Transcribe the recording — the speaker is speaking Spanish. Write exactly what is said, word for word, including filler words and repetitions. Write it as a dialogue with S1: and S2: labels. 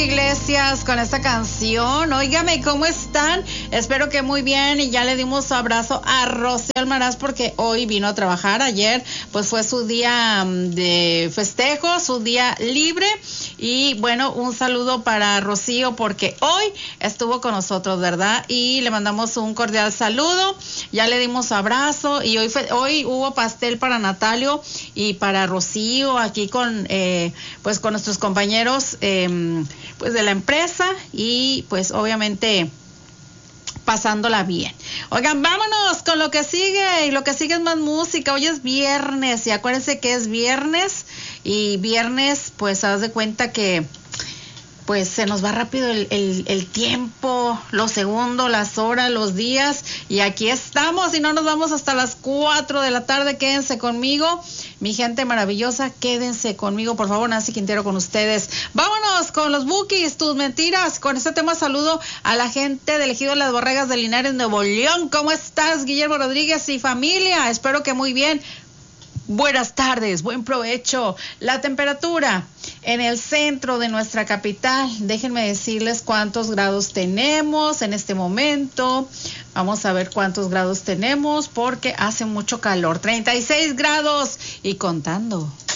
S1: Iglesias con esta canción. Óigame, ¿cómo están? Espero que muy bien, y ya le dimos abrazo a Rocío Almaraz porque hoy vino a trabajar. Ayer pues fue su día de festejo, su día libre, y bueno, un saludo para Rocío porque hoy estuvo con nosotros, ¿verdad? Y le mandamos un cordial saludo, ya le dimos abrazo, y hoy fue, hoy hubo pastel para Natalio y para Rocío aquí con eh, pues con nuestros compañeros eh, pues de la empresa, y pues obviamente pasándola bien. Oigan, vámonos con lo que sigue, y lo que sigue es más música. Hoy es viernes, y acuérdense que es viernes, y viernes pues haz de cuenta que pues se nos va rápido el, el, el tiempo, los segundos, las horas, los días, y aquí estamos, y no nos vamos hasta las cuatro de la tarde. Quédense conmigo, mi gente maravillosa, quédense conmigo, por favor. Nancy Quintero con ustedes. Vámonos con los Bukis, tus mentiras. Con este tema saludo a la gente del Ejido Las Borregas de Linares, Nuevo León. ¿Cómo estás, Guillermo Rodríguez y familia? Espero que muy bien. Buenas tardes, buen provecho. La temperatura en el centro de nuestra capital, déjenme decirles cuántos grados tenemos en este momento. Vamos a ver cuántos grados tenemos porque hace mucho calor. treinta y seis grados y contando.